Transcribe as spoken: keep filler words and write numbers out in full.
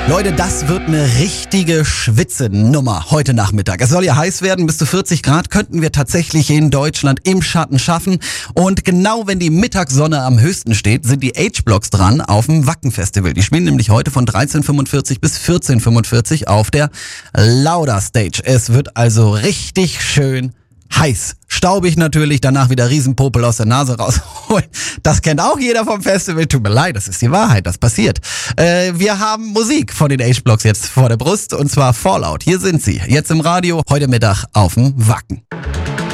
Leute, das wird eine richtige Schwitzenummer heute Nachmittag. Es soll ja heiß werden, bis zu vierzig Grad könnten wir tatsächlich in Deutschland im Schatten schaffen. Und genau wenn die Mittagssonne am höchsten steht, sind die H-Blocks dran auf dem Wacken-Festival. Die spielen nämlich heute von dreizehn Uhr fünfundvierzig bis vierzehn Uhr fünfundvierzig auf der Lauda Stage. Es wird also richtig schön heiß. Staubig natürlich, danach wieder Riesenpopel aus der Nase rausholen. Das kennt auch jeder vom Festival. Tut mir leid, das ist die Wahrheit, das passiert. Äh, wir haben Musik von den H-Blocks jetzt vor der Brust und zwar Fallout. Hier sind sie, jetzt im Radio, heute Mittag auf dem Wacken.